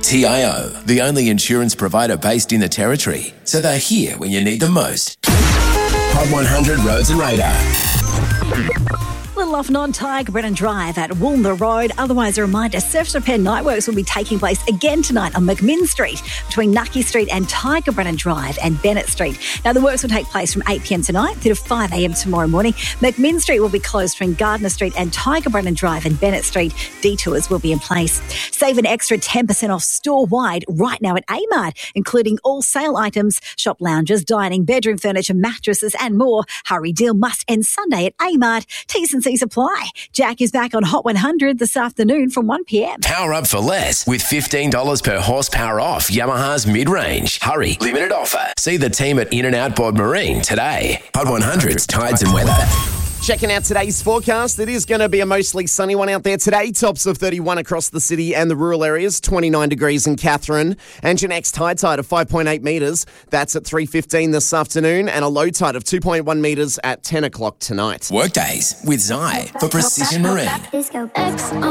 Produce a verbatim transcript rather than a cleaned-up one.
T I O, the only insurance provider based in the Territory, so they're here when you need them most. Hot one hundred Roads and Radar. Little off non-Tiger Brennan Drive at Woolmer Road. Otherwise, a reminder, surf repair night works will be taking place again tonight on McMinn Street between Nucky Street and Tiger Brennan Drive and Bennett Street. Now, the works will take place from eight p.m. tonight through to five a.m. tomorrow morning. McMinn Street will be closed between Gardner Street and Tiger Brennan Drive and Bennett Street. Detours will be in place. Save an extra ten percent off store-wide right now at A-Mart, including all sale items, shop lounges, dining, bedroom furniture, mattresses and more. Hurry, deal must end Sunday at A-Mart. T's and C's apply. Jack is back on Hot one hundred this afternoon from one p.m. Power up for less with fifteen dollars per horsepower off Yamaha's mid-range. Hurry, limited offer. See the team at In and Out Bod Marine today. Hot one hundred's tides and weather. Checking out today's forecast, it is going to be a mostly sunny one out there today. Tops of thirty-one across the city and the rural areas, twenty-nine degrees in Katherine. And your next high tide of five point eight metres, that's at three fifteen this afternoon, and a low tide of two point one metres at ten o'clock tonight. Workdays with Zai for Precision Marine.